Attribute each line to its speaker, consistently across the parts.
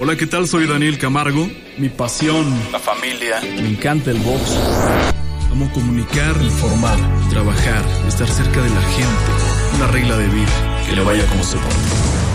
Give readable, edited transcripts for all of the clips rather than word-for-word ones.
Speaker 1: Hola, ¿qué tal? Soy Daniel Camargo. Mi pasión, la familia. Me encanta el box. Amo comunicar, informar, trabajar, estar cerca de la gente. Una regla de vida, que le vaya como se porte.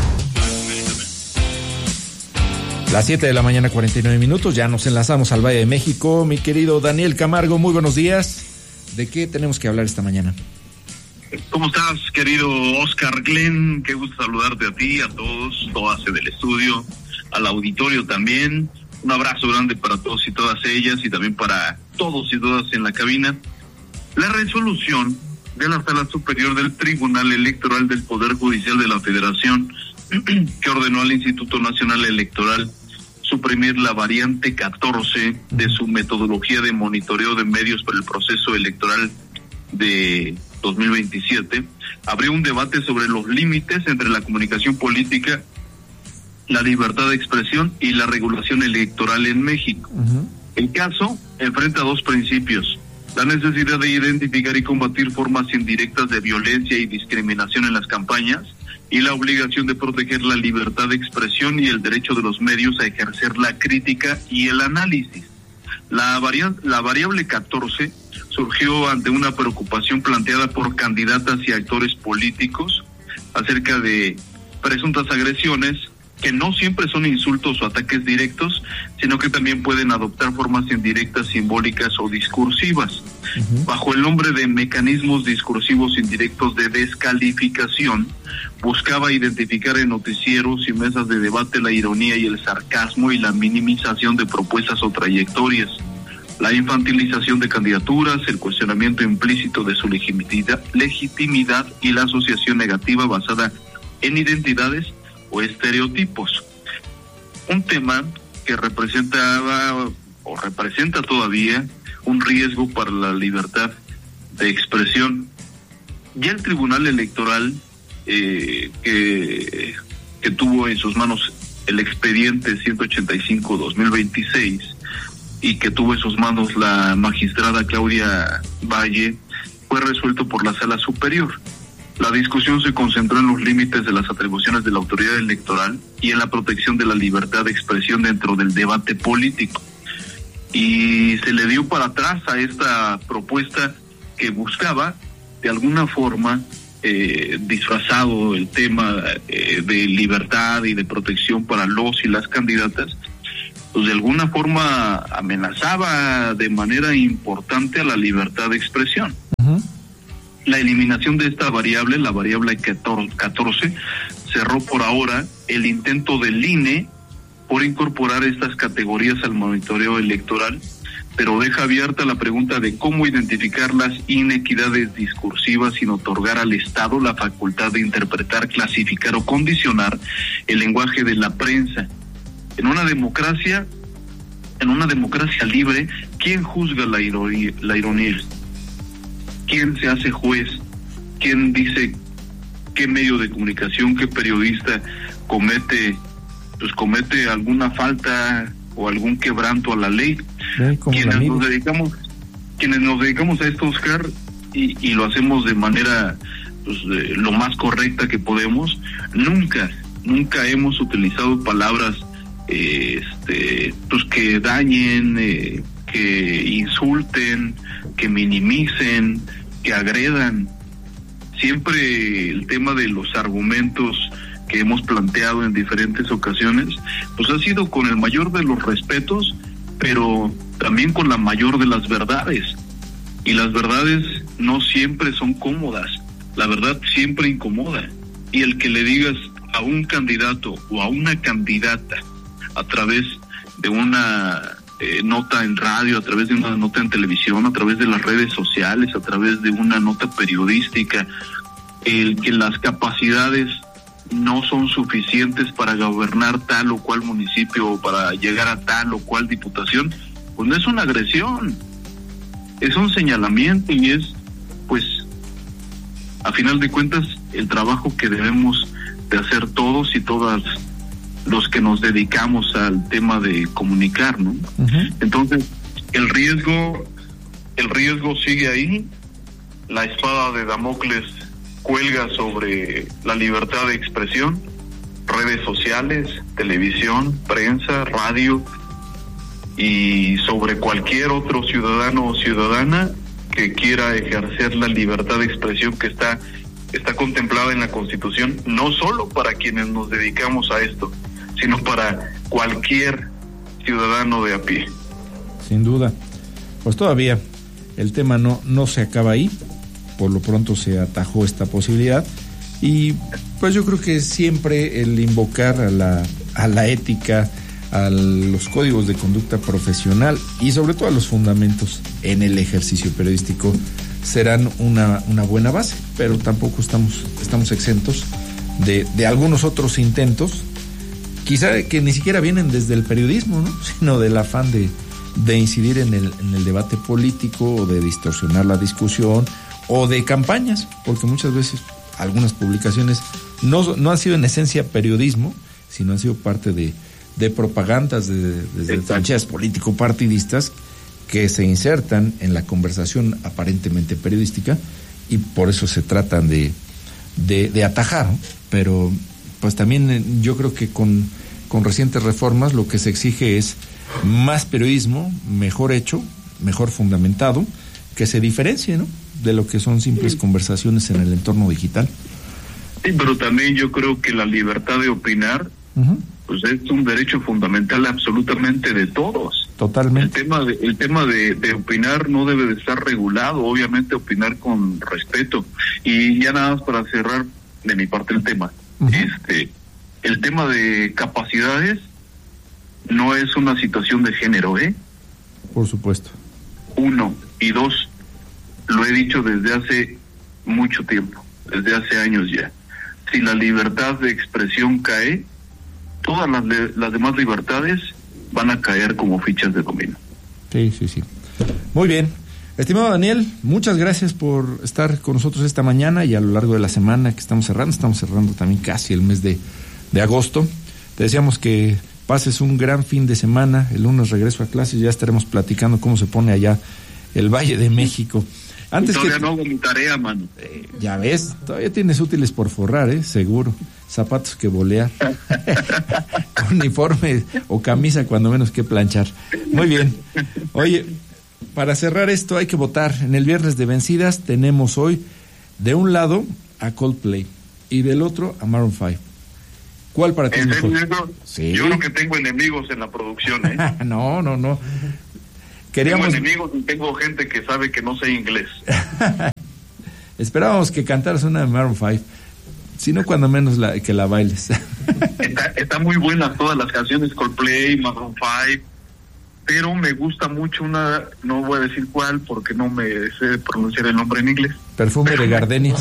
Speaker 2: Las 7 de la mañana, 49 minutos, ya nos enlazamos al Valle de México. Mi querido Daniel Camargo, muy buenos días. ¿De qué tenemos que hablar esta mañana?
Speaker 3: ¿Cómo estás, querido Oscar Glenn? Qué gusto saludarte a ti, a todos, todas del estudio, al auditorio también. Un abrazo grande para todos y todas ellas y también para todos y todas en la cabina. La resolución de la Sala Superior del Tribunal Electoral del Poder Judicial de la Federación que ordenó al Instituto Nacional Electoral suprimir la variante 14 de su metodología de monitoreo de medios para el proceso electoral de 2027, abrió un debate sobre los límites entre la comunicación política, la libertad de expresión y la regulación electoral en México. El caso enfrenta dos principios: la necesidad de identificar y combatir formas indirectas de violencia y discriminación en las campañas, y la obligación de proteger la libertad de expresión y el derecho de los medios a ejercer la crítica y el análisis. La variable 14 surgió ante una preocupación planteada por candidatas y actores políticos acerca de presuntas agresiones que no siempre son insultos o ataques directos, sino que también pueden adoptar formas indirectas, simbólicas o discursivas. Bajo el nombre de mecanismos discursivos indirectos de descalificación, buscaba identificar en noticieros y mesas de debate la ironía y el sarcasmo y la minimización de propuestas o trayectorias, la infantilización de candidaturas, el cuestionamiento implícito de su legitimidad y la asociación negativa basada en identidades o estereotipos. Un tema que representaba o representa todavía un riesgo para la libertad de expresión. Ya el Tribunal Electoral que tuvo en sus manos el expediente 185-2026 y que tuvo en sus manos la magistrada Claudia Valle, fue resuelto por la Sala Superior. La discusión se concentró en los límites de las atribuciones de la autoridad electoral y en la protección de la libertad de expresión dentro del debate político. Y se le dio para atrás a esta propuesta que buscaba, de alguna forma, disfrazado el tema de libertad y de protección para los y las candidatas, pues de alguna forma amenazaba de manera importante a la libertad de expresión. La eliminación de esta variable, la variable 14, cerró por ahora el intento del INE por incorporar estas categorías al monitoreo electoral, pero deja abierta la pregunta de cómo identificar las inequidades discursivas sin otorgar al Estado la facultad de interpretar, clasificar o condicionar el lenguaje de la prensa. En una democracia libre, ¿quién juzga la ironía? ¿Quién se hace juez? ¿Quién dice qué medio de comunicación, qué periodista comete alguna falta o algún quebranto a la ley? Quienes nos dedicamos a esto, Oscar, y lo hacemos de manera lo más correcta que podemos, nunca hemos utilizado palabras que dañen, que insulten, que minimicen, que agredan. Siempre el tema de los argumentos que hemos planteado en diferentes ocasiones, pues ha sido con el mayor de los respetos, pero también con la mayor de las verdades. Y las verdades no siempre son cómodas, la verdad siempre incomoda. Y el que le digas a un candidato o a una candidata a través de una nota en radio, a través de una nota en televisión, a través de las redes sociales, a través de una nota periodística, el que las capacidades no son suficientes para gobernar tal o cual municipio o para llegar a tal o cual diputación, pues no es una agresión, es un señalamiento y es, pues, a final de cuentas, el trabajo que debemos de hacer todos y todas los que nos dedicamos al tema de comunicar, ¿no? Entonces, el riesgo sigue ahí, la espada de Damocles cuelga sobre la libertad de expresión redes sociales, televisión, prensa, radio y sobre cualquier otro ciudadano o ciudadana que quiera ejercer la libertad de expresión que está contemplada en la Constitución, no solo para quienes nos dedicamos a esto, sino para cualquier ciudadano de a pie.
Speaker 2: Sin duda. Pues todavía el tema no se acaba ahí. Por lo pronto se atajó esta posibilidad y pues yo creo que siempre el invocar a la ética, a los códigos de conducta profesional y sobre todo a los fundamentos en el ejercicio periodístico serán una buena base, pero tampoco estamos exentos de algunos otros intentos, quizá que ni siquiera vienen desde el periodismo, ¿no? Sino del afán de incidir en el debate político o de distorsionar la discusión o de campañas, porque muchas veces algunas publicaciones no han sido en esencia periodismo, sino han sido parte de propagandas desde trincheras político-partidistas que se insertan en la conversación aparentemente periodística y por eso se tratan de atajar, ¿no? Pero pues también yo creo que con recientes reformas lo que se exige es más periodismo, mejor hecho, mejor fundamentado, que se diferencie, ¿no?, de lo que son simples conversaciones en el entorno digital.
Speaker 3: Sí, pero también yo creo que la libertad de opinar, pues es un derecho fundamental absolutamente de todos.
Speaker 2: Totalmente.
Speaker 3: El tema de opinar no debe de estar regulado, obviamente opinar con respeto. Y ya nada más para cerrar de mi parte el tema. El tema de capacidades no es una situación de género, ¿eh?
Speaker 2: Por supuesto.
Speaker 3: 1 y 2, lo he dicho desde hace mucho tiempo, desde hace años ya. Si la libertad de expresión cae, todas las demás libertades van a caer como fichas de dominó.
Speaker 2: Sí. Muy bien. Estimado Daniel, muchas gracias por estar con nosotros esta mañana y a lo largo de la semana que estamos cerrando también casi el mes de agosto. Te deseamos que pases un gran fin de semana. El lunes regreso a clases, ya estaremos platicando cómo se pone allá el Valle de México.
Speaker 3: Todavía no hago mi tarea, mano.
Speaker 2: Ya ves, todavía tienes útiles por forrar, seguro. Zapatos que bolear. Uniforme o camisa cuando menos que planchar. Muy bien. Oye, para cerrar esto hay que votar. En el viernes de vencidas tenemos hoy de un lado a Coldplay y del otro a Maroon 5. ¿Cuál para ti es mejor?
Speaker 3: Sí. Yo creo que tengo enemigos en la producción, ¿eh?
Speaker 2: No.
Speaker 3: Tengo enemigos y tengo gente que sabe que no sé inglés.
Speaker 2: Esperábamos que cantaras una de Maroon 5, sino cuando menos que la bailes.
Speaker 3: Está muy buena todas las canciones, Coldplay, Maroon 5, pero me gusta mucho una, no voy a decir cuál porque no me sé pronunciar el nombre en inglés.
Speaker 2: Perfume de gardenias.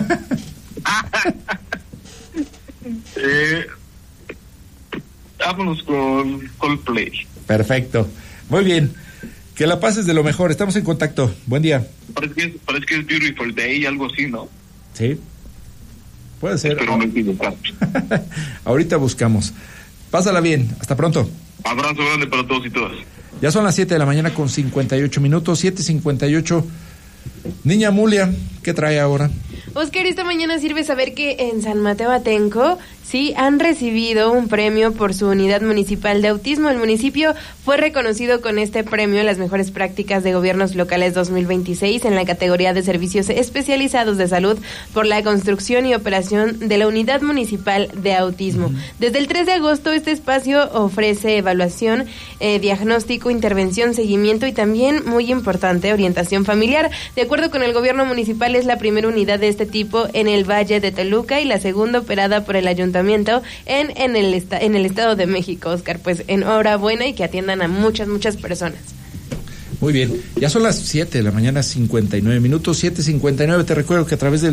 Speaker 3: Vámonos con Coldplay.
Speaker 2: Perfecto, muy bien. Que la pases de lo mejor, estamos en contacto. Buen día.
Speaker 3: Parece que es Beautiful Day, algo así, ¿no?
Speaker 2: Sí, puede ser.
Speaker 3: Pero me equivoco.
Speaker 2: Ahorita buscamos. Pásala bien, hasta pronto.
Speaker 3: Abrazo grande para todos y todas.
Speaker 2: Ya son las 7 de la mañana con 58 minutos, 7:58. Niña Mulia, ¿qué trae ahora?
Speaker 4: Oscar, esta mañana sirve saber que en San Mateo Atenco sí han recibido un premio por su unidad municipal de autismo. El municipio fue reconocido con este premio en las mejores prácticas de gobiernos locales 2026 en la categoría de servicios especializados de salud por la construcción y operación de la unidad municipal de autismo. Desde el 3 de agosto este espacio ofrece evaluación, diagnóstico, intervención, seguimiento y también, muy importante, orientación familiar. De acuerdo con el gobierno municipal, es la primera unidad de este tipo en el Valle de Toluca y la segunda operada por el ayuntamiento en el Estado de México, Oscar. Pues enhorabuena y que atiendan a muchas personas.
Speaker 2: Muy bien, ya son las 7 de la mañana, 59 minutos, 7:59. Te recuerdo que a través del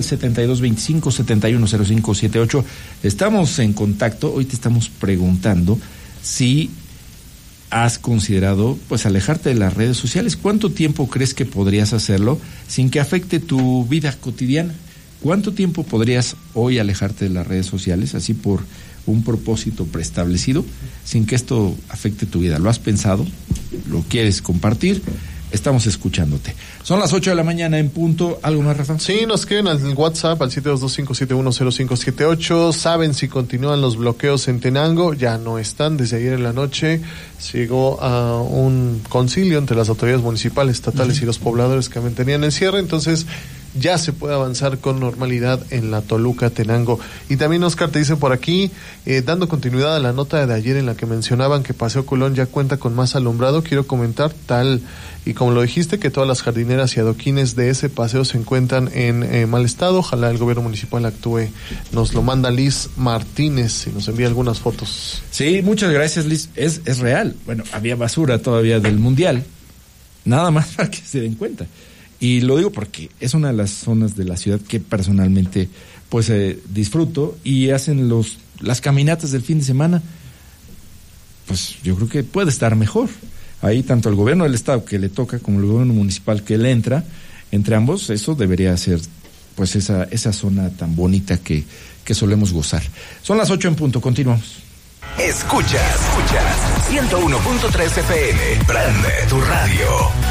Speaker 2: 7225-710578 estamos en contacto. Hoy te estamos preguntando si has considerado pues alejarte de las redes sociales. ¿Cuánto tiempo crees que podrías hacerlo sin que afecte tu vida cotidiana? ¿Cuánto tiempo podrías hoy alejarte de las redes sociales, así por un propósito preestablecido, sin que esto afecte tu vida? ¿Lo has pensado? ¿Lo quieres compartir? estamos escuchándote. Son las 8 de la mañana en punto. ¿Algo más, Rafa?
Speaker 5: Sí, nos quedan al WhatsApp al 722-571-0578. Saben si continúan los bloqueos en Tenango. Ya no están. Desde ayer en la noche llegó a un concilio entre las autoridades municipales, estatales y los pobladores que mantenían el cierre. Entonces ya se puede avanzar con normalidad en la Toluca Tenango. Y también Oscar te dice por aquí, dando continuidad a la nota de ayer en la que mencionaban que Paseo Colón ya cuenta con más alumbrado, quiero comentar tal y como lo dijiste, que todas las jardineras y adoquines de ese paseo se encuentran en mal estado. Ojalá el gobierno municipal actúe. Nos lo manda Liz Martínez y nos envía algunas fotos.
Speaker 2: Sí, muchas gracias, Liz. Es real. Bueno, había basura todavía del Mundial. Nada más para que se den cuenta. Y lo digo porque es una de las zonas de la ciudad que personalmente pues disfruto, y hacen las caminatas del fin de semana. Pues yo creo que puede estar mejor. Ahí tanto el gobierno del estado que le toca como el gobierno municipal que le entra, entre ambos, eso debería ser pues esa zona tan bonita que solemos gozar. Son las 8 en punto, continuamos.
Speaker 6: Escuchas 101.3 FM. Prende tu radio.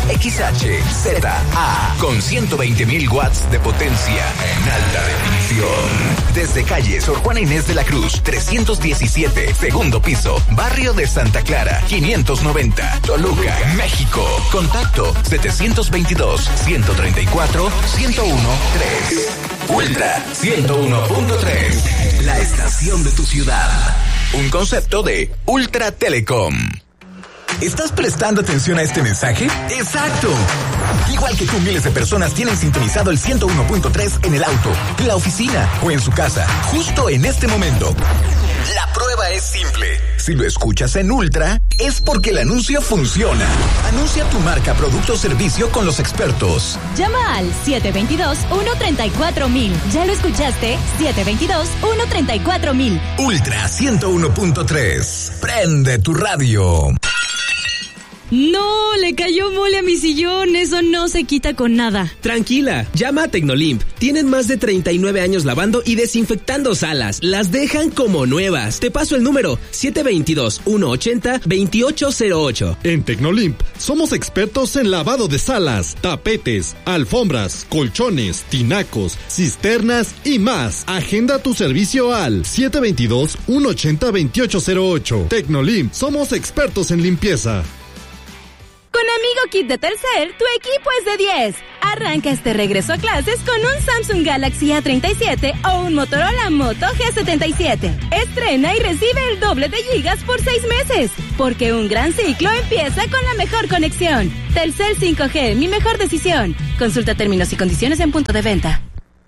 Speaker 6: XHZA con 120,000 watts de potencia en alta definición. Desde calle Sor Juana Inés de la Cruz, 317, segundo piso, barrio de Santa Clara, 590, Toluca, México. Contacto 722-134-1013. Ultra 101.3. La estación de tu ciudad. Un concepto de Ultra Telecom. ¿Estás prestando atención a este mensaje? ¡Exacto! Igual que tú, miles de personas tienen sintonizado el 101.3 en el auto, en la oficina o en su casa, justo en este momento. La prueba es simple. Si lo escuchas en Ultra, es porque el anuncio funciona. Anuncia tu marca, producto o servicio con los expertos.
Speaker 7: Llama al 722-134,000. ¿Ya lo escuchaste? 722-134,000.
Speaker 6: Ultra 101.3. Prende tu radio.
Speaker 7: No, le cayó mole a mi sillón. Eso no se quita con nada.
Speaker 8: Tranquila, llama a Tecnolimp. Tienen más de 39 años lavando y desinfectando salas. Las dejan como nuevas. Te paso el número 722-180-2808.
Speaker 9: En Tecnolimp somos expertos en lavado de salas, tapetes, alfombras, colchones, tinacos, cisternas y más. Agenda tu servicio al 722-180-2808. Tecnolimp, somos expertos en limpieza.
Speaker 7: Con Amigo Kit de Telcel, tu equipo es de 10. Arranca este regreso a clases con un Samsung Galaxy A37 o un Motorola Moto G77. Estrena y recibe el doble de gigas por 6 meses. Porque un gran ciclo empieza con la mejor conexión. Telcel 5G, mi mejor decisión. Consulta términos y condiciones en punto de venta.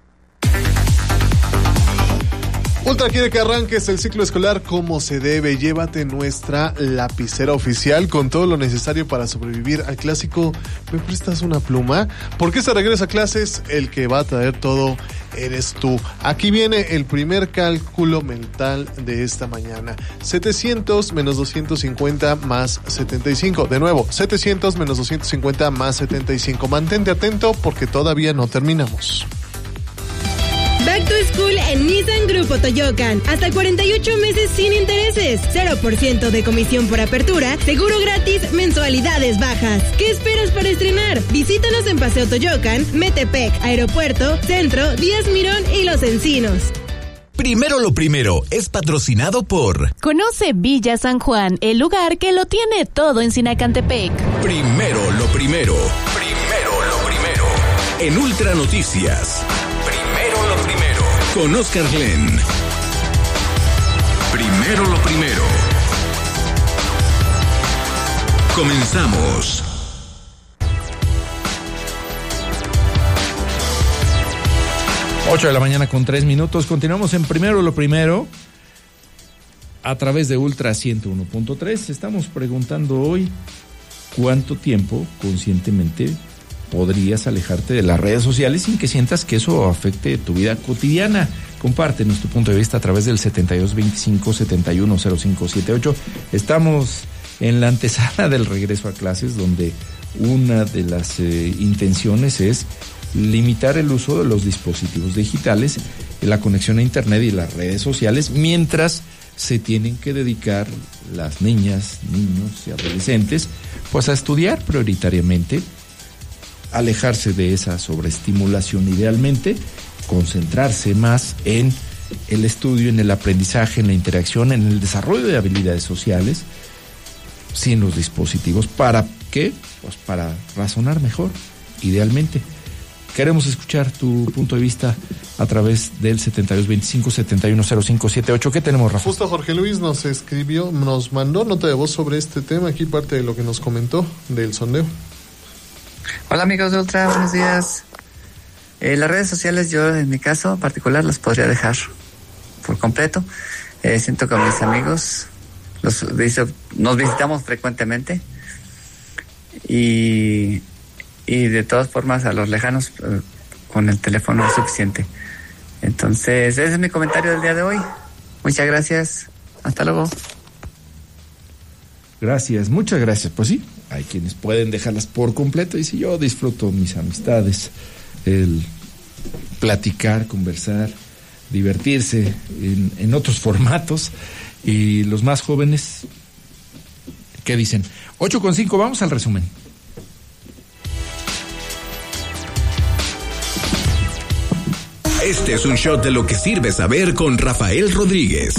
Speaker 5: Ultra quiere que arranques el ciclo escolar como se debe. Llévate nuestra lapicera oficial con todo lo necesario para sobrevivir al clásico ¿me prestas una pluma? Porque se regresa a clases, el que va a traer todo eres tú. Aquí viene el primer cálculo mental de esta mañana. 700 menos 250 más 75. De nuevo, 700 menos 250 más 75. Mantente atento porque todavía no terminamos.
Speaker 10: Back to School en Nissan Grupo Toyocan. Hasta 48 meses sin intereses. 0% de comisión por apertura. Seguro gratis, mensualidades bajas. ¿Qué esperas para estrenar? Visítanos en Paseo Toyocan, Metepec, Aeropuerto, Centro, Díaz Mirón y Los Encinos.
Speaker 6: Primero lo primero es patrocinado por...
Speaker 7: Conoce Villa San Juan, el lugar que lo tiene todo en Sinacantepec.
Speaker 6: Primero lo primero. Primero lo primero. En Ultra Noticias. Primero lo primero. Con Oscar Glenn. Primero lo primero. Comenzamos.
Speaker 2: Ocho de la mañana con 3 minutos. Continuamos en Primero lo Primero a través de Ultra 101.3. Estamos preguntando hoy cuánto tiempo conscientemente podrías alejarte de las redes sociales sin que sientas que eso afecte tu vida cotidiana. Compártenos tu punto de vista a través del 7225-710578. Estamos en la antesala del regreso a clases, donde una de las intenciones es limitar el uso de los dispositivos digitales, la conexión a internet y las redes sociales, mientras se tienen que dedicar las niñas, niños y adolescentes pues a estudiar prioritariamente alejarse de esa sobreestimulación idealmente, concentrarse más en el estudio, en el aprendizaje, en la interacción, en el desarrollo de habilidades sociales, sin los dispositivos. ¿Para qué? Pues para razonar mejor, idealmente. Queremos escuchar tu punto de vista a través del 7225-710578. ¿Qué tenemos, Rafa?
Speaker 5: Justo Jorge Luis nos mandó nota de voz sobre este tema, aquí parte de lo que nos comentó del sondeo.
Speaker 11: Hola amigos de Ultra, buenos días. Las redes sociales yo en mi caso particular las podría dejar por completo. Siento que mis amigos nos visitamos frecuenmente y de todas formas a los lejanos con el teléfono es suficiente. Entonces ese es mi comentario del día de hoy. Muchas gracias, hasta luego.
Speaker 2: Gracias, muchas gracias. Pues sí, hay quienes pueden dejarlas por completo y si yo disfruto mis amistades, el platicar, conversar, divertirse en otros formatos. Y los más jóvenes, ¿qué dicen? 8:05, vamos al resumen.
Speaker 6: Este es un shot de lo que sirve saber con Rafael Rodríguez.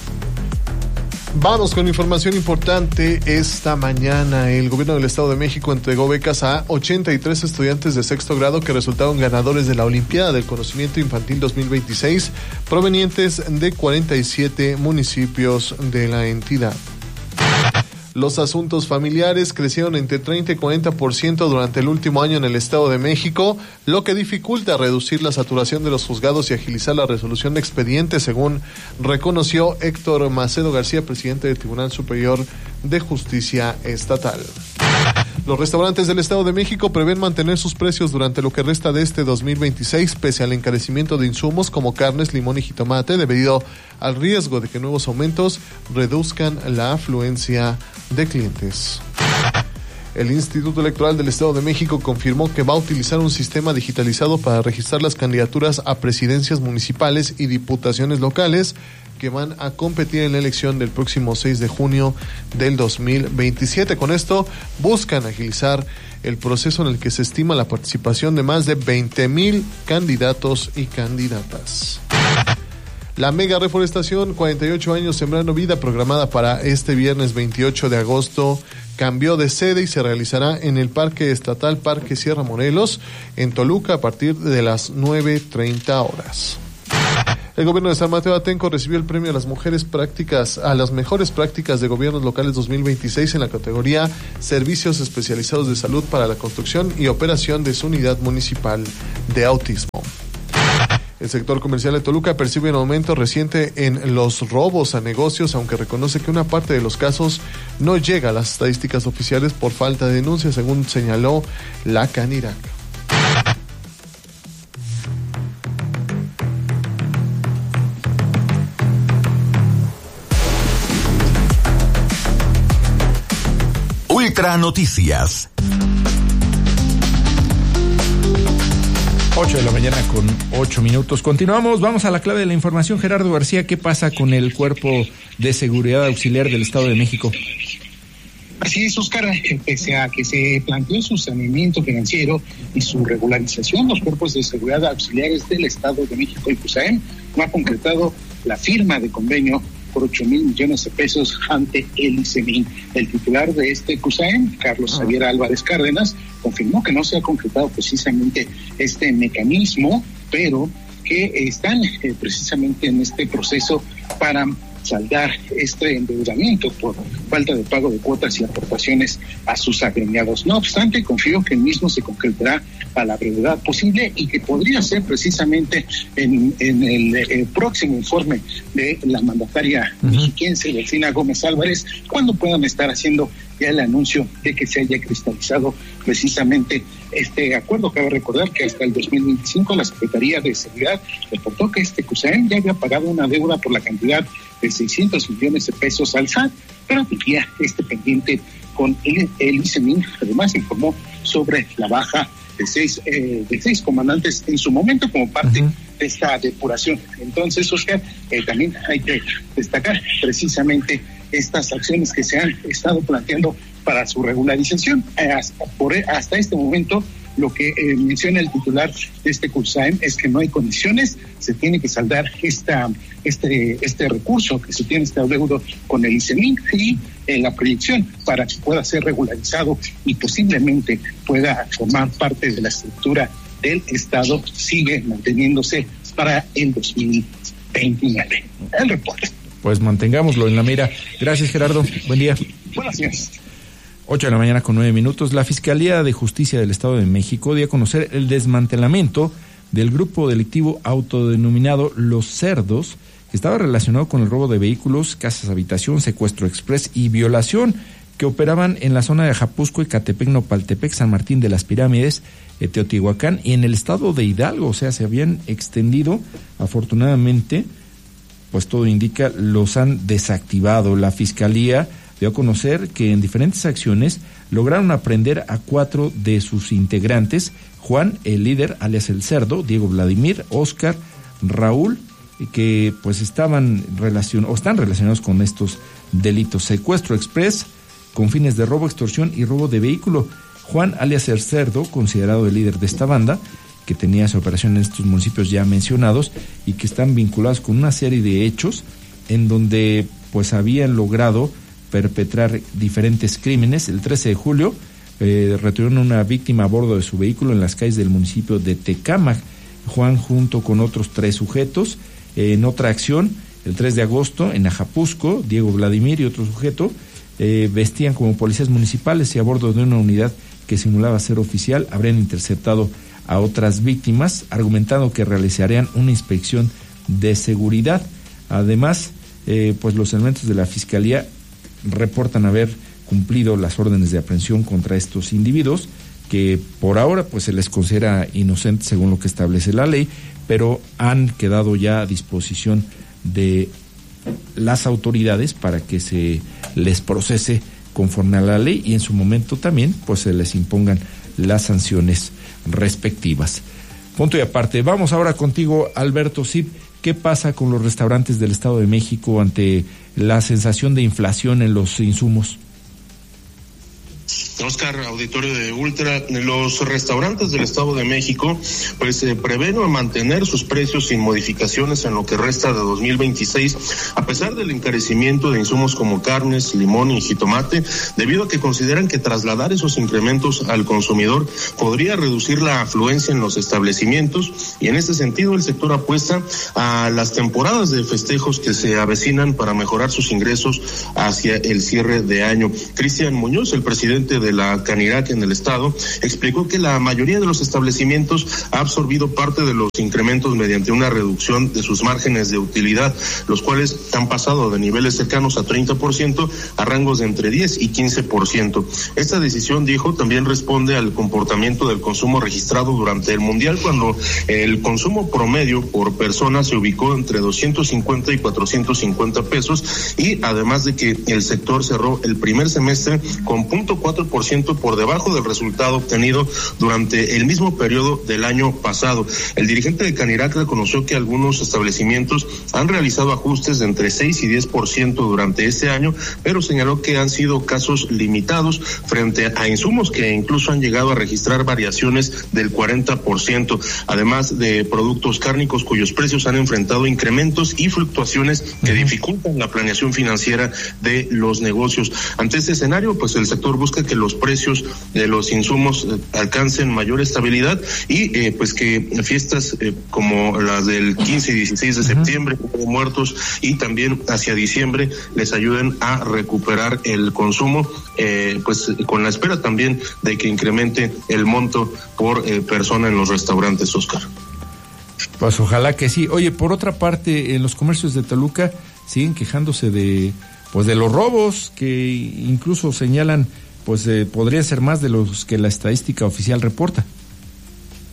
Speaker 5: Vamos con información importante. Esta mañana el gobierno del Estado de México entregó becas a 83 estudiantes de sexto grado que resultaron ganadores de la Olimpiada del Conocimiento Infantil 2026, provenientes de 47 municipios de la entidad. Los asuntos familiares crecieron entre 30 y 40% durante el último año en el Estado de México, lo que dificulta reducir la saturación de los juzgados y agilizar la resolución de expedientes, según reconoció Héctor Macedo García, presidente del Tribunal Superior de Justicia Estatal. Los restaurantes del Estado de México prevén mantener sus precios durante lo que resta de este 2026, pese al encarecimiento de insumos como carnes, limón y jitomate, debido al riesgo de que nuevos aumentos reduzcan la afluencia de clientes. El Instituto Electoral del Estado de México confirmó que va a utilizar un sistema digitalizado para registrar las candidaturas a presidencias municipales y diputaciones locales que van a competir en la elección del próximo 6 de junio del 2027. Con esto buscan agilizar el proceso en el que se estima la participación de más de 20,000 candidatos y candidatas. La mega reforestación 48 años sembrando vida, programada para este viernes 28 de agosto, cambió de sede y se realizará en el Parque Estatal Parque Sierra Morelos, en Toluca, a partir de las 9:30 horas. El gobierno de San Mateo Atenco recibió el premio a las mejores prácticas de gobiernos locales 2026 en la categoría Servicios Especializados de Salud para la construcción y operación de su unidad municipal de autismo. El sector comercial de Toluca percibe un aumento reciente en los robos a negocios, aunque reconoce que una parte de los casos no llega a las estadísticas oficiales por falta de denuncia, según señaló la Canirac.
Speaker 6: Ultra Noticias.
Speaker 2: 8 de la mañana con 8 minutos. Continuamos, vamos a la clave de la información. Gerardo García, ¿qué pasa con el Cuerpo de Seguridad Auxiliar del Estado de México?
Speaker 12: Así es, Oscar, pese a que se planteó su saneamiento financiero y su regularización, los cuerpos de seguridad auxiliares del Estado de México y CUSAEM no ha concretado la firma de convenio por 8,000 millones de pesos ante el ICEMIN. El titular de este CUSAEM, Carlos Javier Álvarez Cárdenas, confirmó que no se ha concretado precisamente este mecanismo, pero que están precisamente en este proceso para saldar este endeudamiento por falta de pago de cuotas y aportaciones a sus agremiados. No obstante, confío que el mismo se concretará a la brevedad posible y que podría ser precisamente en el próximo informe de la mandataria mexiquense Delfina Gómez Álvarez, cuando puedan estar haciendo ya el anuncio de que se haya cristalizado precisamente este acuerdo. Cabe recordar que hasta el 2025 la Secretaría de Seguridad reportó que este CUSAEM ya había pagado una deuda por la cantidad de 600 millones de pesos al SAT, pero tenía este pendiente con el ICEMIN. Además informó sobre la baja de seis comandantes en su momento como parte de esta depuración. Entonces, Oscar, también hay que destacar precisamente estas acciones que se han estado planteando para su regularización. Hasta este momento lo que menciona el titular de este CURSAEM es que no hay condiciones, se tiene que saldar este recurso, que se tiene este adeudo con el ICEMIN y la proyección para que pueda ser regularizado y posiblemente pueda formar parte de la estructura del Estado, sigue manteniéndose para el 2029. El reporte.
Speaker 2: Pues mantengámoslo en la mira. Gracias, Gerardo. Buen día.
Speaker 12: Buenos días.
Speaker 2: 8:09 a.m. La Fiscalía de Justicia del Estado de México dio a conocer el desmantelamiento del grupo delictivo autodenominado Los Cerdos, que estaba relacionado con el robo de vehículos, casas habitación, secuestro express y violación, que operaban en la zona de Ajapusco, Ecatepec, Nopaltepec, San Martín de las Pirámides, Teotihuacán y en el estado de Hidalgo. O sea, se habían extendido. Afortunadamente, pues todo indica, los han desactivado. La Fiscalía dio a conocer que en diferentes acciones lograron aprender a 4 de sus integrantes: Juan, el líder, alias el Cerdo, Diego Vladimir, Oscar, Raúl, que pues están relacionados con estos delitos: secuestro express con fines de robo, extorsión y robo de vehículo. Juan, alias el Cerdo, considerado el líder de esta banda, que tenía su operación en estos municipios ya mencionados y que están vinculados con una serie de hechos en donde pues habían logrado perpetrar diferentes crímenes. El 13 de julio retuvieron a una víctima a bordo de su vehículo en las calles del municipio de Tecámac. Juan, junto con otros 3 sujetos. En otra acción, el 3 de agosto, en Ajapusco, Diego Vladimir y otro sujeto vestían como policías municipales y a bordo de una unidad que simulaba ser oficial habrían interceptado a otras víctimas, argumentando que realizarían una inspección de seguridad. Además, pues los elementos de la Fiscalía reportan haber cumplido las órdenes de aprehensión contra estos individuos, que por ahora pues se les considera inocentes según lo que establece la ley, pero han quedado ya a disposición de las autoridades para que se les procese conforme a la ley y en su momento también pues se les impongan las sanciones respectivas. Punto y aparte. Vamos ahora contigo, Alberto Cid. ¿Qué pasa con los restaurantes del Estado de México ante la sensación de inflación en los insumos?
Speaker 13: Oscar, auditorio de Ultra, los restaurantes del Estado de México pues prevén mantener sus precios sin modificaciones en lo que resta de 2026, a pesar del encarecimiento de insumos como carnes, limón y jitomate, debido a que consideran que trasladar esos incrementos al consumidor podría reducir la afluencia en los establecimientos, y en este sentido el sector apuesta a las temporadas de festejos que se avecinan para mejorar sus ingresos hacia el cierre de año. Cristian Muñoz, el presidente de la Canirac en el estado, explicó que la mayoría de los establecimientos ha absorbido parte de los incrementos mediante una reducción de sus márgenes de utilidad, los cuales han pasado de niveles cercanos a 30% a rangos de entre 10 y 15%. Esta decisión, dijo, también responde al comportamiento del consumo registrado durante el Mundial, cuando el consumo promedio por persona se ubicó entre 250 y 450 pesos, y además de que el sector cerró el primer semestre con 0.4% por debajo del resultado obtenido durante el mismo periodo del año pasado. El dirigente de Canirac reconoció que algunos establecimientos han realizado ajustes de entre 6 y 10% durante este año, pero señaló que han sido casos limitados frente a insumos que incluso han llegado a registrar variaciones del 40%, además de productos cárnicos cuyos precios han enfrentado incrementos y fluctuaciones que dificultan la planeación financiera de los negocios. Ante este escenario, pues el sector busca que los precios de los insumos alcancen mayor estabilidad y pues que fiestas como las del 15 y 16 de septiembre, de Muertos, y también hacia diciembre les ayuden a recuperar el consumo, pues con la espera también de que incremente el monto por persona en los restaurantes, Oscar.
Speaker 2: Pues ojalá que sí. Oye, por otra parte, en los comercios de Toluca siguen quejándose de los robos, que incluso señalan podrían ser más de los que la estadística oficial reporta.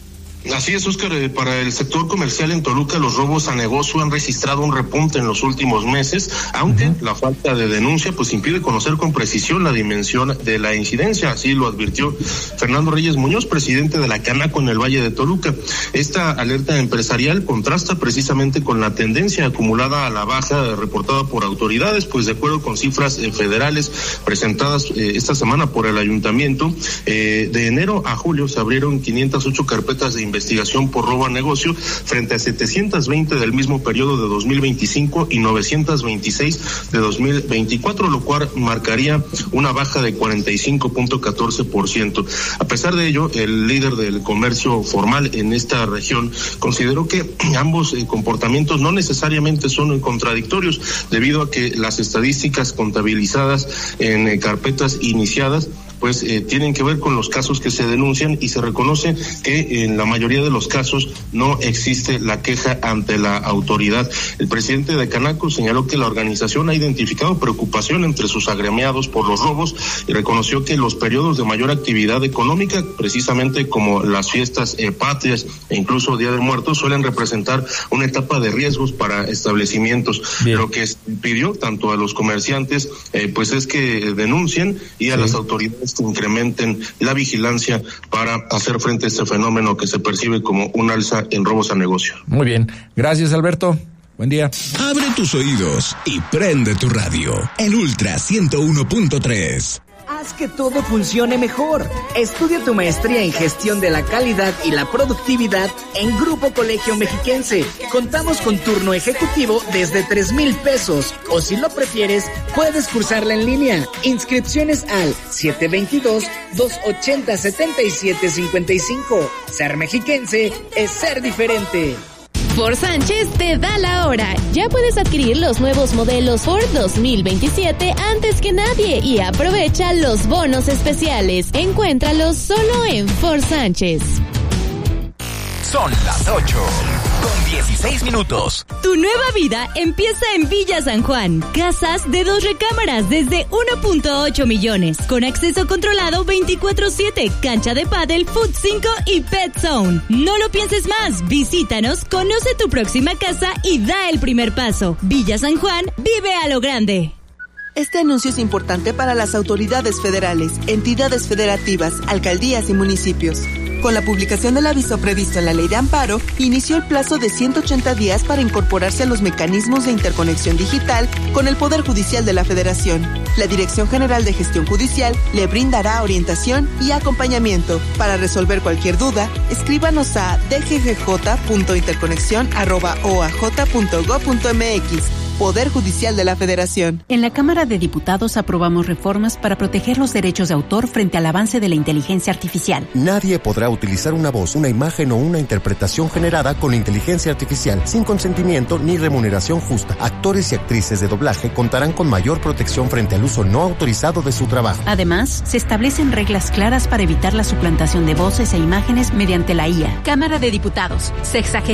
Speaker 13: Así es, Óscar. Para el sector comercial en Toluca, los robos a negocio han registrado un repunte en los últimos meses, aunque la falta de denuncia pues impide conocer con precisión la dimensión de la incidencia. Así lo advirtió Fernando Reyes Muñoz, presidente de la Canaco en el Valle de Toluca. Esta alerta empresarial contrasta precisamente con la tendencia acumulada a la baja reportada por autoridades, pues de acuerdo con cifras federales presentadas esta semana por el ayuntamiento, de enero a julio se abrieron 508 carpetas de investigación por robo a negocio frente a 720 del mismo periodo de 2025 y 926 de 2024, lo cual marcaría una baja de 45.14%. A pesar de ello, el líder del comercio formal en esta región consideró que ambos comportamientos no necesariamente son contradictorios, debido a que las estadísticas contabilizadas en carpetas iniciadas pues tienen que ver con los casos que se denuncian, y se reconoce que en la mayoría de los casos no existe la queja ante la autoridad. El presidente de Canaco señaló que la organización ha identificado preocupación entre sus agremiados por los robos y reconoció que los periodos de mayor actividad económica, precisamente como las fiestas patrias e incluso Día de Muertos, suelen representar una etapa de riesgos para establecimientos. Bien. Lo que pidió tanto a los comerciantes pues es que denuncien, y a las autoridades que incrementen la vigilancia para hacer frente a este fenómeno que se percibe como un alza en robos a negocio.
Speaker 2: Muy bien, gracias Alberto, buen día.
Speaker 6: Abre tus oídos y prende tu radio, el Ultra 101.3.
Speaker 14: Haz que todo funcione mejor. Estudia tu maestría en gestión de la calidad y la productividad en Grupo Colegio Mexiquense. Contamos con turno ejecutivo desde 3,000 pesos, o si lo prefieres, puedes cursarla en línea. Inscripciones al 722-280-7755. Ser mexiquense es ser diferente.
Speaker 7: Ford Sánchez te da la hora. Ya puedes adquirir los nuevos modelos Ford 2027 antes que nadie y aprovecha los bonos especiales. Encuéntralos solo en Ford Sánchez.
Speaker 6: Son las 8:16.
Speaker 7: Tu nueva vida empieza en Villa San Juan. Casas de 2 recámaras desde 1.8 millones. Con acceso controlado 24/7. Cancha de pádel, Food 5 y Pet Zone. No lo pienses más. Visítanos, conoce tu próxima casa y da el primer paso. Villa San Juan, vive a lo grande.
Speaker 15: Este anuncio es importante para las autoridades federales, entidades federativas, alcaldías y municipios. Con la publicación del aviso previsto en la Ley de Amparo, inició el plazo de 180 días para incorporarse a los mecanismos de interconexión digital con el Poder Judicial de la Federación. La Dirección General de Gestión Judicial le brindará orientación y acompañamiento. Para resolver cualquier duda, escríbanos a dggj.interconexion@oaj.gov.mx. Poder Judicial de la Federación.
Speaker 16: En la Cámara de Diputados aprobamos reformas para proteger los derechos de autor frente al avance de la inteligencia artificial.
Speaker 17: Nadie podrá utilizar una voz, una imagen o una interpretación generada con inteligencia artificial sin consentimiento ni remuneración justa. Actores y actrices de doblaje contarán con mayor protección frente al uso no autorizado de su trabajo.
Speaker 16: Además, se establecen reglas claras para evitar la suplantación de voces e imágenes mediante la IA. Cámara de Diputados, 60